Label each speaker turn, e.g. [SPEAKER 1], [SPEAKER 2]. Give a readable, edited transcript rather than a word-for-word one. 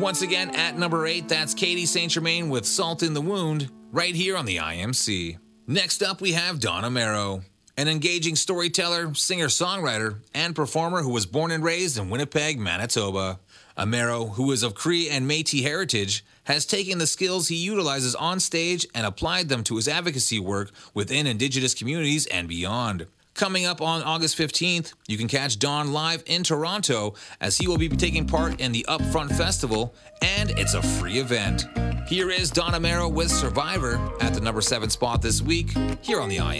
[SPEAKER 1] Once again, at number 8, that's Katie St. Germain with Salt in the Wound, right here on the IMC. Next up, we have Dawn Amero, an engaging storyteller, singer-songwriter, and performer who was born and raised in Winnipeg, Manitoba. Amero, who is of Cree and Métis heritage, has taken the skills he utilizes on stage and applied them to his advocacy work within Indigenous communities and beyond. Coming up on August 15th, you can catch Dawn live in Toronto as he will be taking part in the Upfront Festival, and it's a free event. Here is Dawn Amero with Survivor at the number 7 spot this week, here on the IM.